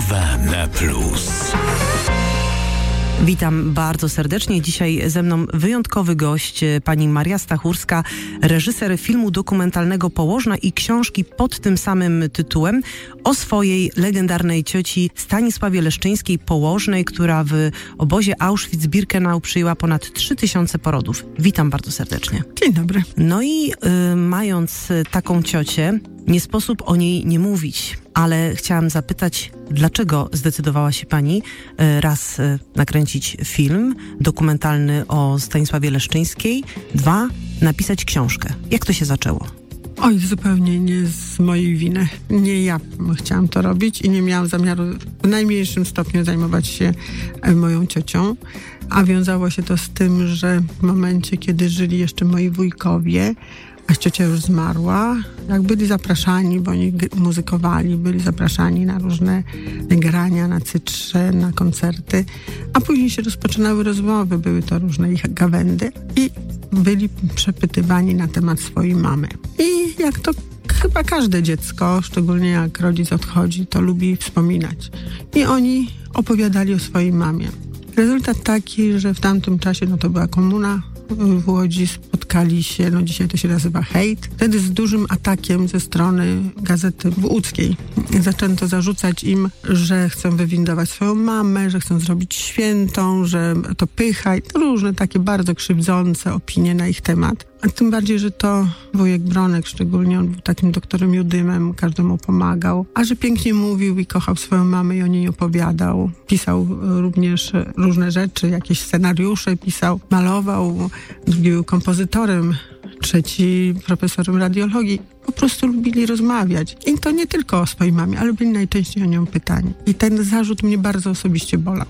RMFFM+. Witam bardzo serdecznie. Dzisiaj ze mną wyjątkowy gość, pani Maria Stachurska, reżyser filmu dokumentalnego Położna i książki pod tym samym tytułem o swojej legendarnej cioci Stanisławie Leszczyńskiej Położnej, która w obozie Auschwitz-Birkenau przyjęła ponad 3000 porodów. Witam bardzo serdecznie. Dzień dobry. No i mając taką ciocię, nie sposób o niej nie mówić, ale chciałam zapytać, dlaczego zdecydowała się pani raz nakręcić film dokumentalny o Stanisławie Leszczyńskiej, dwa napisać książkę. Jak to się zaczęło? Oj, zupełnie nie z mojej winy. Nie ja chciałam to robić i nie miałam zamiaru w najmniejszym stopniu zajmować się moją ciocią. A wiązało się to z tym, że w momencie, kiedy żyli jeszcze moi wujkowie, a ciocia już zmarła, jak byli zapraszani, bo oni muzykowali, byli zapraszani na różne grania, na cytrze, na koncerty, a później się rozpoczynały rozmowy, były to różne ich gawędy i byli przepytywani na temat swojej mamy. I jak to chyba każde dziecko, szczególnie jak rodzic odchodzi, to lubi wspominać. I oni opowiadali o swojej mamie. Rezultat taki, że w tamtym czasie, to była komuna, w Łodzi spotkali się, dzisiaj to się nazywa hejt, wtedy z dużym atakiem ze strony Gazety Łódzkiej. Zaczęto zarzucać im, że chcą wywindować swoją mamę, że chcą zrobić świętą, że to pycha i różne takie bardzo krzywdzące opinie na ich temat. A tym bardziej, że to wujek Bronek, szczególnie on był takim doktorem Judymem, każdemu pomagał, a że pięknie mówił i kochał swoją mamę i o niej opowiadał. Pisał również różne rzeczy, jakieś scenariusze pisał, malował, drugi był kompozytorem, trzeci profesorem radiologii. Po prostu lubili rozmawiać. I to nie tylko o swojej mamie, ale byli najczęściej o nią pytani. I ten zarzut mnie bardzo osobiście bolał.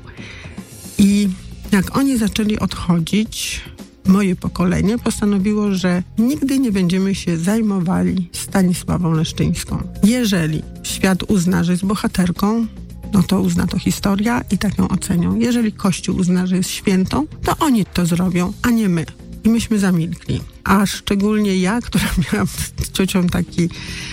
I jak oni zaczęli odchodzić, moje pokolenie postanowiło, że nigdy nie będziemy się zajmowali Stanisławą Leszczyńską. Jeżeli świat uzna, że jest bohaterką, to uzna to historia i tak ją ocenią. Jeżeli Kościół uzna, że jest świętą, to oni to zrobią, a nie my. I myśmy zamilkli. A szczególnie ja, która miałam z ciocią taki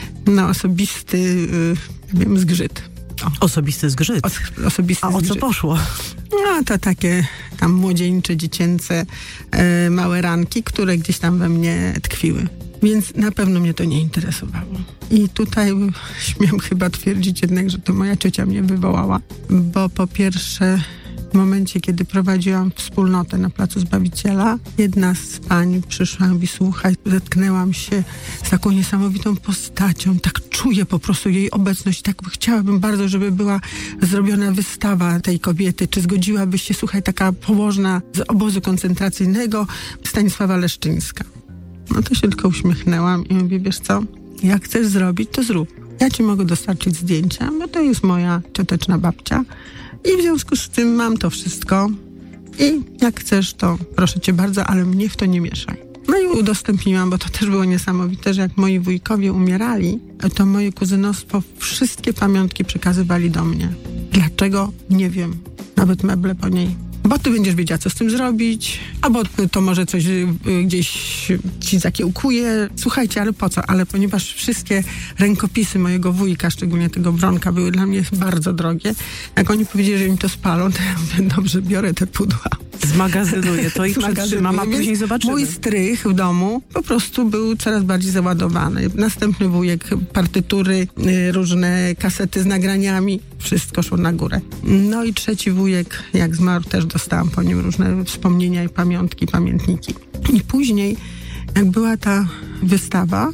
osobisty, zgrzyt. Osobisty zgrzyt? Osobisty zgrzyt. A o co poszło? To takie tam młodzieńcze, dziecięce, małe ranki, które gdzieś tam we mnie tkwiły. Więc na pewno mnie to nie interesowało. I tutaj śmiem chyba twierdzić jednak, że to moja ciocia mnie wywołała, bo po pierwsze w momencie, kiedy prowadziłam wspólnotę na Placu Zbawiciela, jedna z pań przyszła i mówi: słuchaj, zetknęłam się z taką niesamowitą postacią, tak czuję po prostu jej obecność, tak chciałabym bardzo, żeby była zrobiona wystawa tej kobiety, czy zgodziłabyś się, słuchaj, taka położna z obozu koncentracyjnego Stanisława Leszczyńska. To się tylko uśmiechnęłam i mówię: wiesz co, jak chcesz zrobić, to zrób. Ja ci mogę dostarczyć zdjęcia, bo to jest moja cioteczna babcia i w związku z tym mam to wszystko i jak chcesz, to proszę cię bardzo, ale mnie w to nie mieszaj. I udostępniłam, bo to też było niesamowite, że jak moi wujkowie umierali, to moje kuzynostwo wszystkie pamiątki przekazywali do mnie. Dlaczego? Nie wiem. Nawet meble po niej. Bo ty będziesz wiedziała, co z tym zrobić, albo to może coś gdzieś ci zakiełkuje. Słuchajcie, ale po co? Ale ponieważ wszystkie rękopisy mojego wujka, szczególnie tego Bronka, były dla mnie bardzo drogie, jak oni powiedzieli, że im to spalą, to ja mówię: dobrze, biorę te pudła. Zmagazynuję to i przetrzymam, a później zobaczymy. Mój strych w domu po prostu był coraz bardziej załadowany. Następny wujek, partytury, różne kasety z nagraniami, wszystko szło na górę. I trzeci wujek, jak zmarł, też dostałam po nim różne wspomnienia i pamiątki, pamiętniki. I później, jak była ta wystawa,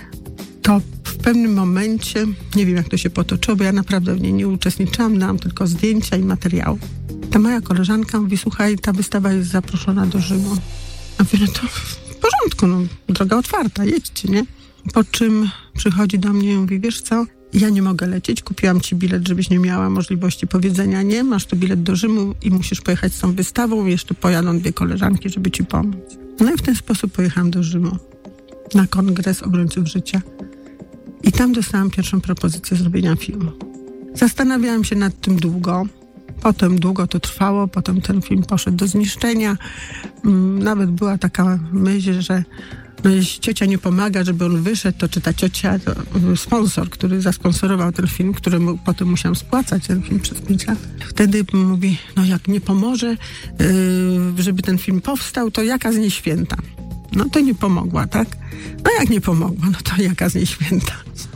to w pewnym momencie, nie wiem jak to się potoczyło, bo ja naprawdę w niej nie uczestniczyłam, dałam tylko zdjęcia i materiał. Ta moja koleżanka mówi: słuchaj, ta wystawa jest zaproszona do Rzymu. A mówię: to w porządku, droga otwarta, jedźcie, nie? Po czym przychodzi do mnie i mówi: wiesz co, ja nie mogę lecieć, kupiłam ci bilet, żebyś nie miała możliwości powiedzenia nie, masz tu bilet do Rzymu i musisz pojechać z tą wystawą, jeszcze pojadą 2 koleżanki, żeby ci pomóc. I w ten sposób pojechałam do Rzymu na Kongres Obrońców Życia. I tam dostałam pierwszą propozycję zrobienia filmu. Zastanawiałam się nad tym długo. Potem długo to trwało, potem ten film poszedł do zniszczenia. Nawet była taka myśl, że No jeśli ciocia nie pomaga, żeby on wyszedł, to czy ta ciocia, to sponsor, który zasponsorował ten film, któremu potem musiałam spłacać ten film przez 5 lat, wtedy mówi, no jak nie pomoże, żeby ten film powstał, to jaka z niej święta? No to nie pomogła, tak? No jak nie pomogła, no to jaka z niej święta?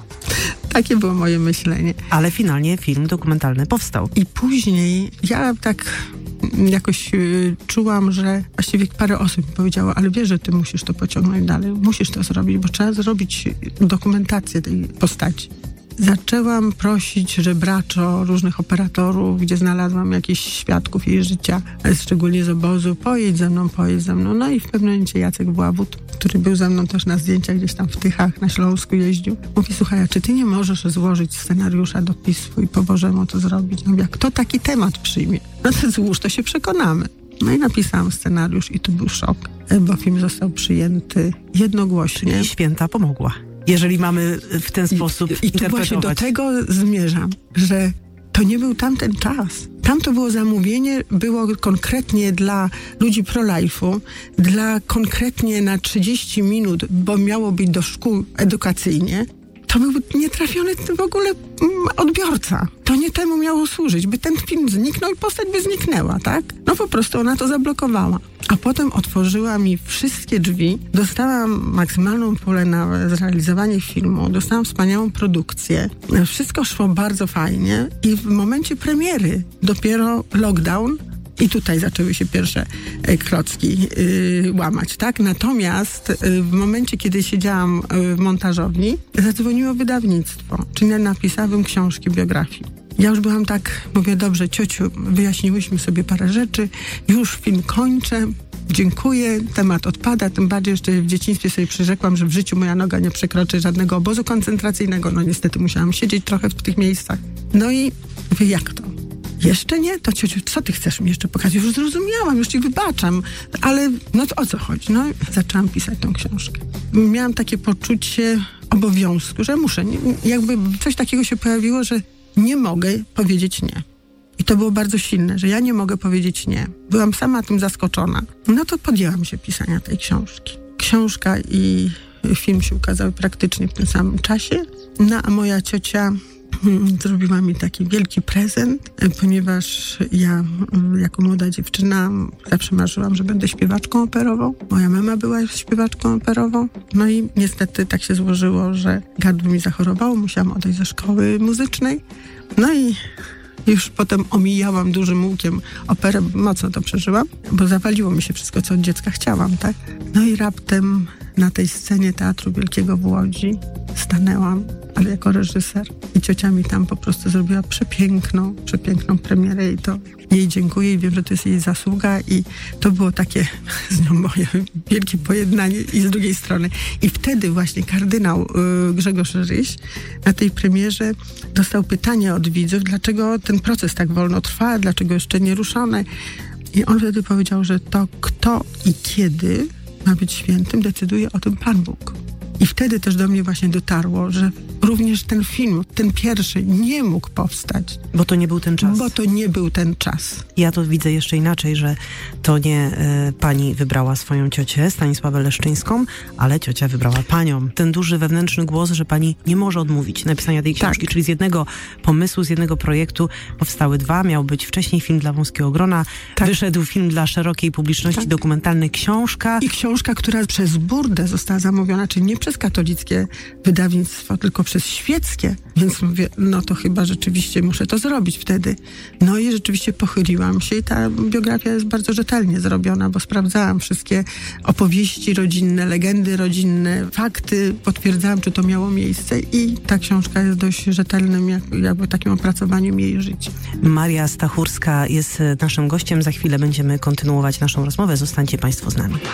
Takie było moje myślenie. Ale finalnie film dokumentalny powstał. I później ja tak jakoś czułam, że właściwie parę osób mi powiedziało, ale wiesz, że ty musisz to pociągnąć dalej, musisz to zrobić, bo trzeba zrobić dokumentację tej postaci. Zaczęłam prosić żebraczo różnych operatorów, gdzie znalazłam jakichś świadków jej życia, szczególnie z obozu, pojedź ze mną. No i w pewnym momencie Jacek Wławód, który był ze mną też na zdjęciach gdzieś tam w Tychach, na Śląsku jeździł, mówi, słuchaj, a czy ty nie możesz złożyć scenariusza do PiS-u i po Bożemu to zrobić? No mówię, kto taki temat przyjmie? No to złóż, to się przekonamy. No i napisałam scenariusz i to był szok, bo film został przyjęty jednogłośnie. Czyli święta pomogła. Jeżeli mamy w ten sposób I tu właśnie do tego zmierzam, że to nie był tamten czas. Tamto było zamówienie, było konkretnie dla ludzi pro-life'u, dla konkretnie na 30 minut, bo miało być do szkół edukacyjnie. To był nietrafiony w ogóle odbiorca. To nie temu miało służyć, by ten film zniknął i postać by zniknęła, tak? No po prostu ona to zablokowała. A potem otworzyła mi wszystkie drzwi, dostałam maksymalną pulę na zrealizowanie filmu, dostałam wspaniałą produkcję. Wszystko szło bardzo fajnie i w momencie premiery dopiero lockdown i tutaj zaczęły się pierwsze klocki łamać, tak? Natomiast w momencie, kiedy siedziałam w montażowni, zadzwoniło wydawnictwo, czyli napisałabym książki, biografii. Ja już byłam tak, mówię, dobrze, ciociu, wyjaśniłyśmy sobie parę rzeczy, już film kończę, dziękuję, temat odpada, tym bardziej jeszcze w dzieciństwie sobie przyrzekłam, że w życiu moja noga nie przekroczy żadnego obozu koncentracyjnego, no niestety musiałam siedzieć trochę w tych miejscach. No i mówię, jak to? Jeszcze nie? To ciociu, co ty chcesz mi jeszcze pokazać? Już zrozumiałam, już ci wybaczam, ale no to o co chodzi? No zaczęłam pisać tą książkę. Miałam takie poczucie obowiązku, że muszę, jakby coś takiego się pojawiło, że nie mogę powiedzieć nie. I to było bardzo silne, że ja nie mogę powiedzieć nie. Byłam sama tym zaskoczona. No to podjęłam się pisania tej książki. Książka i film się ukazały praktycznie w tym samym czasie. No a moja ciocia zrobiła mi taki wielki prezent, ponieważ ja jako młoda dziewczyna zawsze marzyłam, że będę śpiewaczką operową. Moja mama była śpiewaczką operową. No i niestety tak się złożyło, że gardło mi zachorowało, musiałam odejść ze szkoły muzycznej. No i już potem omijałam dużym łukiem operę, mocno to przeżyłam, bo zawaliło mi się wszystko, co od dziecka chciałam, tak? No i raptem na tej scenie Teatru Wielkiego w Łodzi stanęłam, ale jako reżyser. I ciocia mi tam po prostu zrobiła przepiękną premierę i to jej dziękuję i wiem, że to jest jej zasługa i to było takie z nią moje wielkie pojednanie i z drugiej strony. I wtedy właśnie kardynał Grzegorz Ryś na tej premierze dostał pytanie od widzów, dlaczego ten proces tak wolno trwa, dlaczego jeszcze nie ruszony. I on wtedy powiedział, że to kto i kiedy ma być świętym, decyduje o tym Pan Bóg. I wtedy też do mnie właśnie dotarło, że również ten film, ten pierwszy, nie mógł powstać. Bo to nie był ten czas. Bo to nie był ten czas. Ja to widzę jeszcze inaczej, że to nie pani wybrała swoją ciocię, Stanisławę Leszczyńską, ale ciocia wybrała panią. Ten duży wewnętrzny głos, że pani nie może odmówić napisania tej książki. Tak. Czyli z jednego pomysłu, z jednego projektu powstały 2. Miał być wcześniej film dla wąskiego grona. Tak. Wyszedł film dla szerokiej publiczności, tak. Dokumentalny, książka. I książka, która przez Burdę została zamówiona, czyli nie przez katolickie wydawnictwo, tylko przez świeckie. Więc mówię, no to chyba rzeczywiście muszę to zrobić wtedy. No i rzeczywiście pochyliłam się i ta biografia jest bardzo rzetelnie zrobiona, bo sprawdzałam wszystkie opowieści rodzinne, legendy rodzinne, fakty, potwierdzałam, czy to miało miejsce i ta książka jest dość rzetelnym jakby takim opracowaniem jej życia. Maria Stachurska jest naszym gościem. Za chwilę będziemy kontynuować naszą rozmowę. Zostańcie Państwo z nami.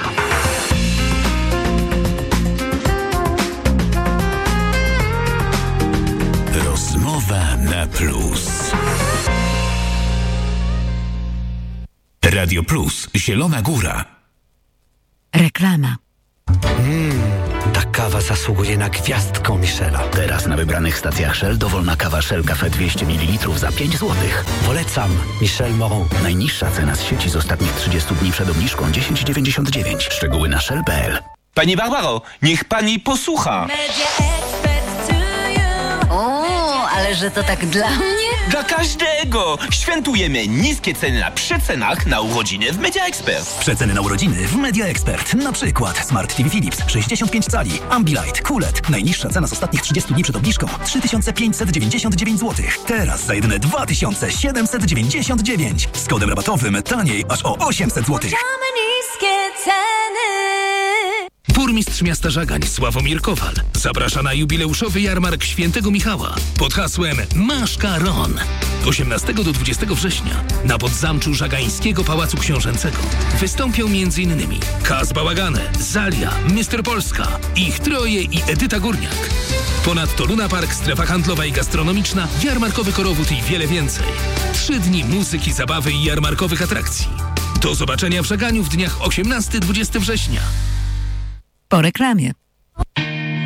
Rozmowa na plus. Radio Plus, Zielona Góra. Reklama. Ta kawa zasługuje na gwiazdkę Michela. Teraz na wybranych stacjach Shell dowolna kawa Shell Cafe 200 ml za 5 zł. Polecam Michel Moron. Najniższa cena z sieci z ostatnich 30 dni przed obniżką 10,99. Szczegóły na shell.pl. Pani Barbaro, niech pani posłucha. O, ale że to tak dla mnie? Dla każdego! Świętujemy niskie ceny na przecenach na urodziny w Media Expert. Przeceny na urodziny w Media Expert. Na przykład Smart TV Philips 65 cali, Ambilight, QLED. Najniższa cena z ostatnich 30 dni przed obniżką 3599 zł. Teraz za jedyne 2799. Z kodem rabatowym taniej aż o 800 zł. Niskie ceny. Burmistrz miasta Żagań Sławomir Kowal zaprasza na jubileuszowy jarmark Świętego Michała pod hasłem Maszkaron. 18 do 20 września na podzamczu Żagańskiego Pałacu Książęcego wystąpią m.in. Kaz Bałagane, Zalia, Mr. Polska, Ich Troje i Edyta Górniak. Ponadto Luna Park, strefa handlowa i gastronomiczna, jarmarkowy korowód i wiele więcej. 3 dni muzyki, zabawy i jarmarkowych atrakcji. Do zobaczenia w Żaganiu w dniach 18-20 września. Po reklamie.